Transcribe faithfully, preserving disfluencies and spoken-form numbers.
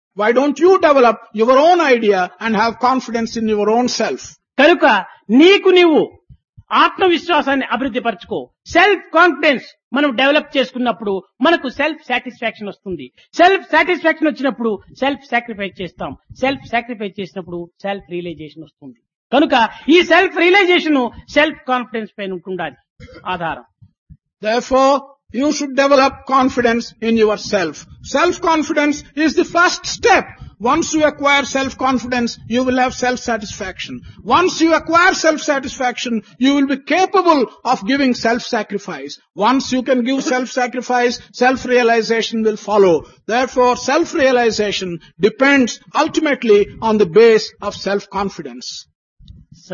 Why don't you develop your own idea and have confidence in your own self? కనుక నీకు నీవు ఆత్మవిశ్వాసాన్ని అభివృద్ధి పరచుకో. సెల్ఫ్ కాన్ఫిడెన్స్ మనం డెవలప్ చేసుకున్నప్పుడు మనకు సెల్ఫ్ సాటిస్ఫాక్షన్ వస్తుంది. సెల్ఫ్ సాటిస్ఫాక్షన్ వచ్చినప్పుడు సెల్ఫ్ సాక్రిఫైస్ చేస్తాం. సెల్ఫ్ సాక్రిఫైస్ చేసినప్పుడు సెల్ఫ్ రియలైజేషన్ వస్తుంది. కనుక ఈ సెల్ఫ్ రియలైజేషన్ సెల్ఫ్ కాన్ఫిడెన్స్ పైన ఉంటుండాలి ఆధారం. Therefore, you should develop confidence in yourself. Self-confidence is the first step. Once you acquire self-confidence, you will have self-satisfaction. Once you acquire self-satisfaction, you will be capable of giving self-sacrifice. Once you can give self-sacrifice, self-realization will follow. Therefore, self-realization depends ultimately on the base of self-confidence.